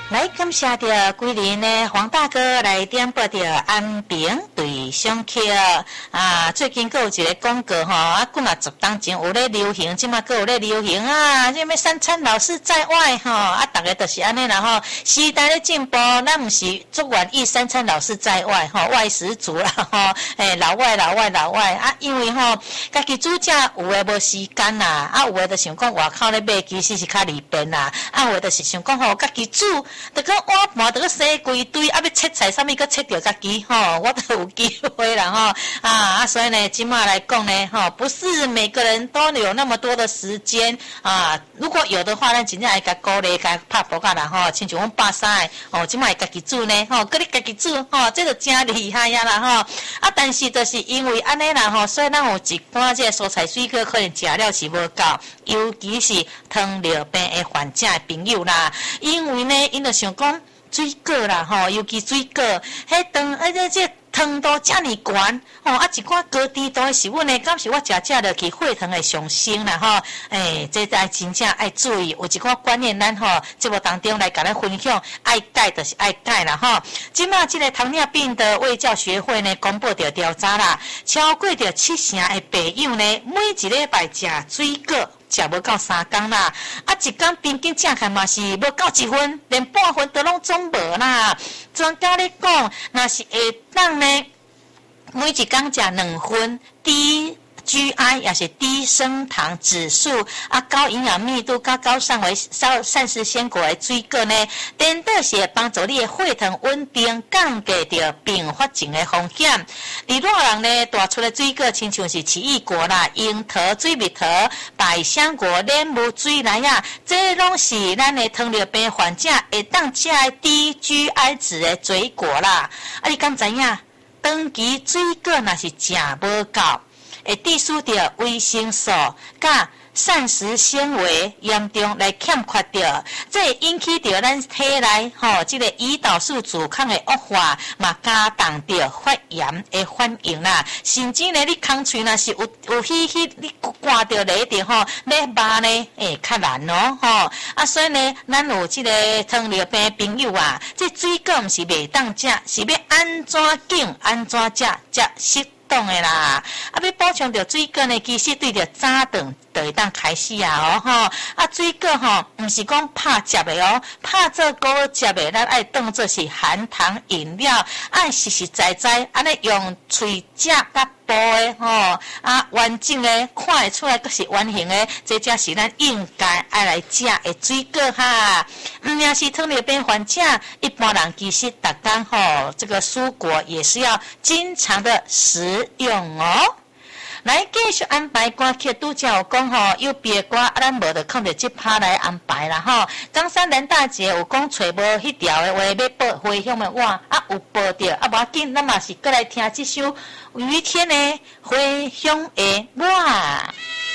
来感谢着桂林的黄大哥来点播着安平对上客啊，最近还有一个广告吼，啊，过嘛10当前有咧流行，即马还有咧流行啊，这么三餐老是在外吼，啊，大家都是安尼啦吼，时代咧进步，咱毋是足愿意三餐老是在外吼，外食族啦吼，老外啊，因为吼，家己煮食有诶无时间啦，啊，有诶就想讲外口咧买，其实是较利便啦，啊，有诶就是想讲吼，家己煮。得个碗盘，得个洗规堆，啊要切菜，啥物个切着家己吼，我都有机会啦吼啊！所以呢，今嘛来讲呢，吼，不是每个人都有那么多的时间啊。如果有的话，咱真正会甲鼓励，甲拍波甲啦吼，亲像阮爸三个哦，今嘛会家己煮呢吼，搁你家己煮吼，这就真厉害呀啦吼啊！但是就是因为安尼啦吼，所以咱有一寡这蔬菜水果可能食了是无够，尤其是糖尿病的患者的朋友啦，因为呢，因就想讲水果啦吼，尤其水果，迄糖这糖度遮尔悬吼，啊一寡高甜度的食物呢，敢是我食落去血糖会上升啦吼，这在真正爱注意，有一寡观念咱吼节目当中来甲咱分享，爱改就是爱改啦吼。今嘛这个糖尿病的卫教学会呢，公布着调查啦，超过着70%的朋友呢，每一礼拜食水果。食无到3天啦，啊一天平均食起嘛是无到1分，连半分都拢总无啦。专家咧讲，若是会当呢，每一天食2分，低GI 也是低升糖指数啊，高营养密度、高膳食纤果的水果呢，等到是会帮助你的血糖稳定，降低着并发症的风险。伫热人呢，大出的水果，亲像是奇异果啦、樱桃、水蜜桃、百香果、莲雾、水梨啊，这拢是咱的糖尿病患者会当食的低 GI 值的水果啦。啊，你敢知影？长期水果若是食无够。会致使着维生素、甲膳食纤维严重来欠缺着，这会引起着咱体内这个胰岛素阻抗的恶化，嘛加重着发炎的反应啦。甚至呢，你空喙若是有稀，你挂着雷着咧肉呢，较难哦啊，所以呢，咱有这个糖尿病的朋友啊，这水果毋是袂当食，是要安怎拣安怎食适当的啦。啊，要补充着水果呢，其实对着早顿就会当开始啊啊，水果毋是讲拍食的哦，拍做果食的，咱爱当作是含糖饮料，爱实实在在安尼用喙食甲剥的啊，完整的看会出来，阁是圆形的，这才是咱应该爱来食的水果哈。要是糖尿病患者，一般人其实逐天这个蔬果也是要经常的食用哦。来继续安排歌曲，拄则有讲有别歌，咱无就靠着这趴来安排啦冈山南大姐有讲找无迄条的话要报回乡的话，啊有报着，啊无要紧，咱嘛是过来听这首于天的回乡的我。